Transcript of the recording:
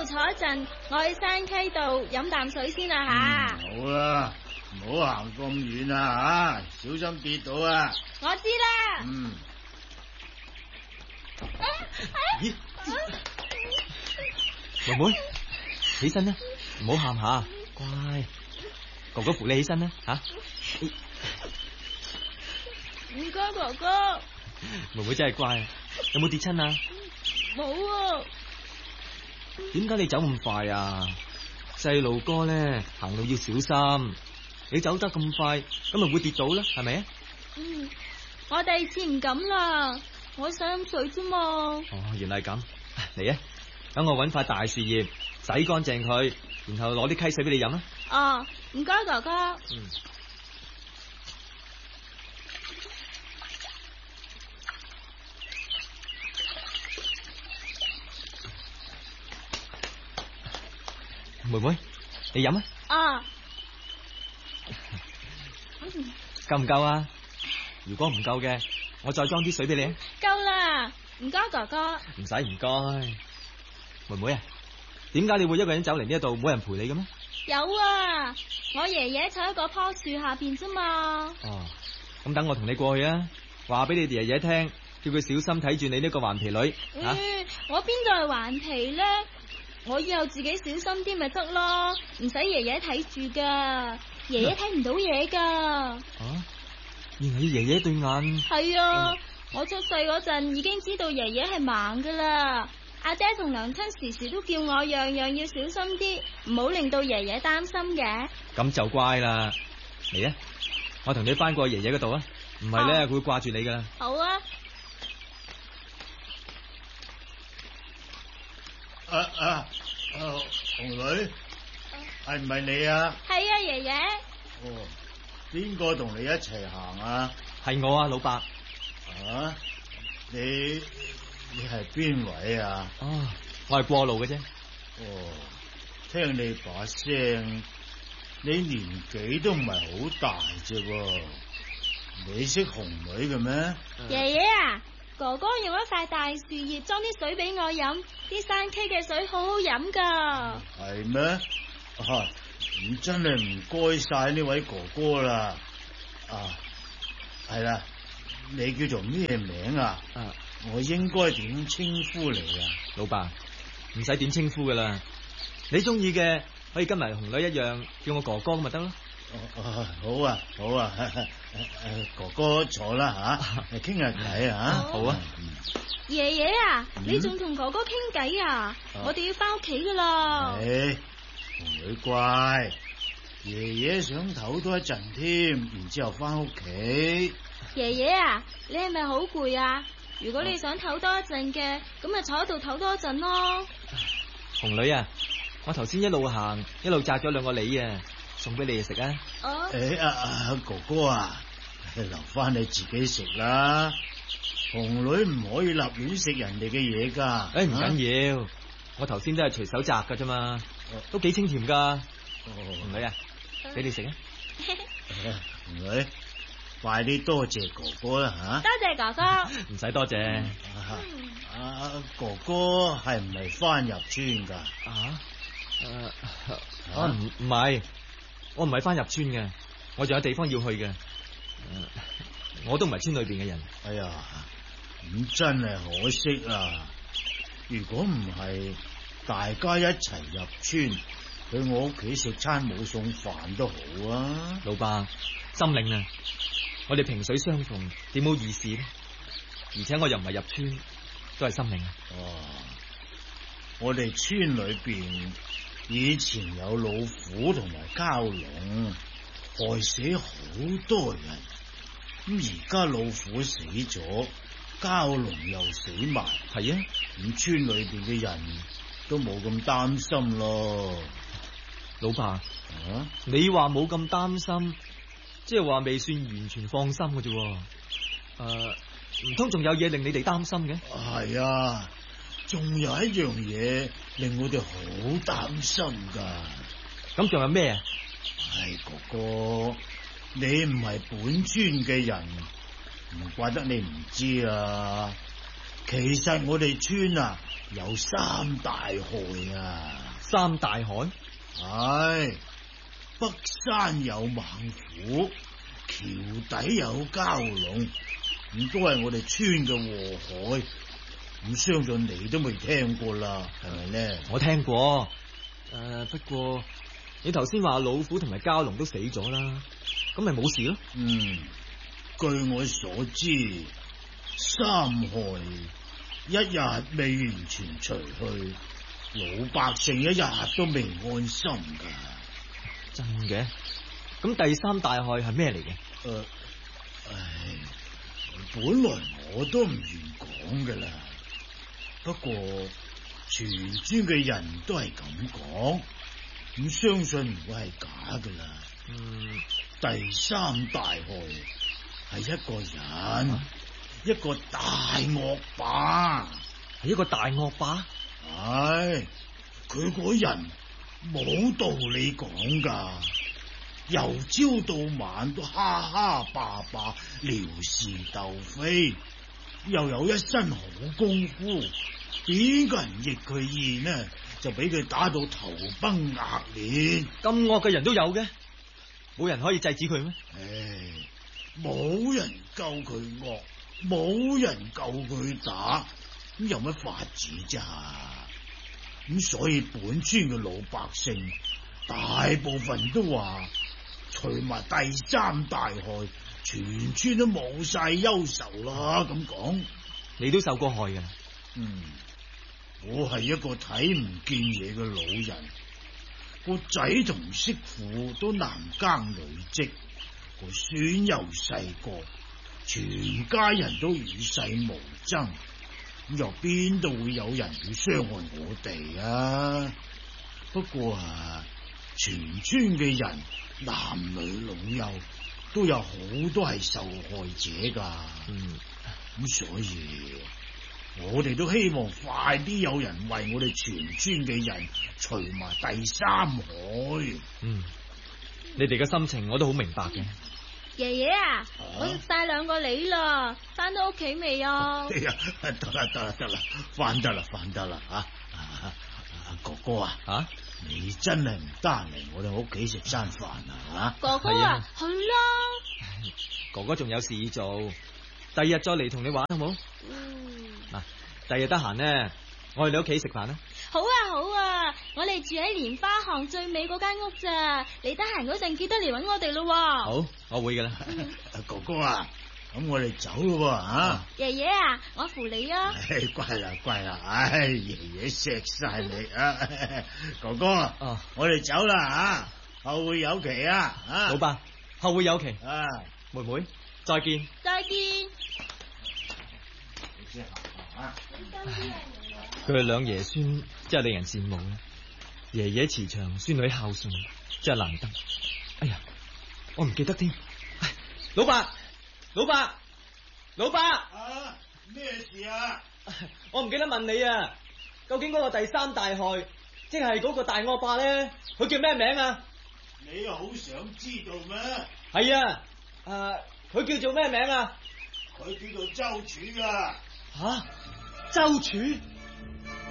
坐一陣，我去山溪度飲啖水先啦吓。 好啦，唔好行咁遠啊吓，小心跌倒啊！ 我知啦。 咦，妹妹，起身啦，唔好喊下，乖，哥哥扶你起身啦吓。 唔該哥哥。 妹妹真係乖，有冇跌親啊？ 冇啊。 點解你走咁快啊？細路哥咧行路要小心，你走得咁快，咁咪會跌倒啦，係咪啊？ 我第二次唔敢啦，我想飲水啫嘛。 哦，原來係咁，嚟啊！等我搵塊大樹葉洗乾淨佢，然後攞啲溪水俾你飲啊！ 哦，唔該哥哥。 妹妹，你飲啊！ 啊， 夠唔夠啊？如果唔夠嘅，我再裝啲水俾你啊！ 夠啦，唔該哥哥。 唔使唔該，妹妹啊，點解你會一個人走嚟呢一度，冇人陪你嘅咩？ 有啊，我爺爺坐喺嗰棵樹下邊啫嘛。 哦，咁等我同你過去啊，話俾你哋爺爺聽，叫佢小心睇住你呢個頑皮女。 我邊度係頑皮咧？我以後自己小心啲咪得咯，唔使爺爺睇住噶，爺爺睇唔到嘢噶。 啊，原來爺爺對眼係啊，我出世嗰陣已經知道爺爺係盲噶啦。阿爹同娘親時時都叫我樣樣要小心啲，唔好令到爺爺擔心嘅。 咁就乖啦，嚟啊！我同你翻過爺爺嗰度啊，唔係咧佢會掛住你噶。 好啊。 紅女，係唔係你啊？ 係啊，爺爺。 哦，邊個同你一齊行啊？ 係我啊，老伯。 啊，你係邊位啊？ 我係過路嘅啫。 哦，聽你把聲，你年紀都唔係好大啫喎。你識紅女嘅咩？ 爺爺啊，哥哥用一塊大樹葉裝啲水俾我飲，啲山溪嘅水好好飲噶。 係咩？咁真係唔該晒呢位哥哥啦。係啦，你叫做咩名啊？我應該點稱呼你啊？ 老伯，唔使點稱呼噶啦，你中意嘅可以跟埋紅女一樣，叫我哥哥咁咪得咯。 好啊，好啊，哥哥坐啦吓，傾下偈啊。 好啊。 爺爺啊，你仲同哥哥傾偈啊？我哋要翻屋企噶啦。 紅女乖，爺爺想唞多一陣添，然之後翻屋企。 爺爺啊，你係咪好攰啊？如果你想唞多一陣嘅，咁咪坐喺度唞多一陣咯。 紅女啊，我頭先一路行一路摘咗2個梨啊，送俾你哋食啊。 哥哥啊，留翻你自己食啦。紅女唔可以立亂食人哋嘅嘢噶。 唔緊要，我頭先都係隨手摘噶啫嘛，都幾清甜噶。紅女啊，俾你食啊。 紅女，快啲多謝哥哥啦吓。 多謝哥哥。 唔使多謝。 哥哥係唔係翻入村噶？ 唔係，我唔係翻入村嘅，我仲有地方要去嘅。我都唔係村裏邊嘅人。 哎呀，咁真係可惜啊！如果唔係大家一齊入村，去我屋企食餐冇餸飯都好啊。 老伯，心領啊，我哋萍水相逢，點好意思呢？而且我又唔係入村，都係心領啊。 我哋村裏邊以前有老虎同埋蛟龍，害死好多人。咁而家老虎死咗，蛟龍又死埋。 係啊， 咁村裏邊嘅人都冇咁擔心咯。 老伯，你話冇咁擔心，即係話未算完全放心嘅啫。唔通仲有嘢令你哋擔心嘅？ 係啊，仲有一樣嘢令我哋好擔心噶。 咁仲有咩啊？ 哥哥，你唔係本村嘅人，唔怪得你唔知啊。 其實我哋村啊有三大害啊。 三大害？ 係北山有猛虎，橋底有蛟龍，咁都係我哋村嘅禍害。咁相信你都未聽過啦，係咪咧？ 我聽過，不過你頭先話老虎同埋蛟龍都死咗啦，咁咪冇事咯。 據我所知，三害一日未完全除去，老百姓一日都未安心噶。 真嘅？咁第三大害係咩嚟嘅？ 本來我都唔願講噶啦，不過全村嘅人都係咁講，咁相信唔會係假噶啦。第三大害係一個人，一個大惡霸。 係一個大惡霸？ 係，佢個人冇道理講噶，由朝到晚都哈哈霸霸，撩事鬥非，又有一身好功夫，邊個人逆佢意呢，就俾佢打到頭崩額裂。 咁惡嘅人都有嘅，冇人可以制止佢咩？ 冇人夠佢惡，冇人夠佢打，咁有乜法子咋？咁所以本村嘅老百姓大部分都話，除埋第三大害，全村都冇晒憂愁啦。咁講， 你都受過害噶啦。 我係一個睇唔見嘢嘅老人，個仔同媳婦都男耕女織，個孫又細個，全家人都與世無爭，咁又邊度會有人要傷害我哋啊？不過全村嘅人男女老幼都有好多係受害者噶。咁所以我哋都希望快啲有人為我哋全村嘅人除埋第三害。 你哋嘅心情我都好明白嘅。 爺爺啊，我食晒2個梨啦，翻到屋企未啊？ 得啦，翻得啦哥哥啊，你真係唔得閒嚟我哋屋企食餐飯啊？ 哥哥啊，去啦。 哥哥仲有事做，第日再嚟同你玩好冇？嗱，第日得閒呢，我去你屋企食飯啦。 好啊，我哋住喺蓮花巷最尾嗰間屋咋，你得閒嗰陣記得嚟搵我哋咯。 好，我會噶啦。 哥哥啊，咁我哋走咯吓。 爺爺啊，我扶你啊。 乖啦，爺爺錫晒你啊。哥哥，我哋走啦吓，後會有期啊。 老爸，後會有期。妹妹，再見。 再見。 佢哋兩爺孫真係令人羨慕啊！爺爺慈祥，孫女孝順，真係難得。哎呀，我唔記得添。老伯， 咩事啊？ 我唔記得問你啊，究竟嗰個第三大害，即係嗰個大惡霸咧，佢叫咩名啊？ 你好想知道咩？ 係啊，佢叫做咩名啊？ 佢叫做周處噶。 周處？